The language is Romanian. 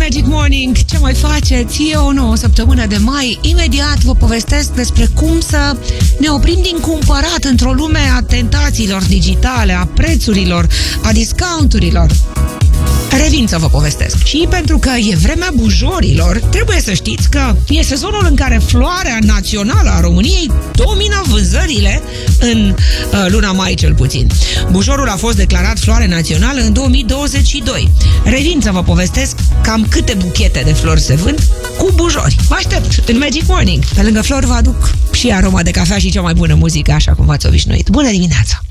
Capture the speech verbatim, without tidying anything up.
Magic Morning. Ce mai faceți? E o nouă săptămână de mai. Imediat vă povestesc despre cum să ne oprim din cumpărat într-o lume a tentațiilor digitale, a prețurilor, a discounturilor. Revin să vă povestesc. Și pentru că e vremea bujorilor, trebuie să știți că e sezonul în care floarea națională a României domină vânzările în uh, luna mai cel puțin. Bujorul a fost declarat floare națională în două mii douăzeci și doi. Revin să vă povestesc cam câte buchete de flori se vând cu bujori. Vă aștept în Magic Morning. Pe lângă flori vă aduc și aroma de cafea și cea mai bună muzică, așa cum v-ați obișnuit. Bună dimineața!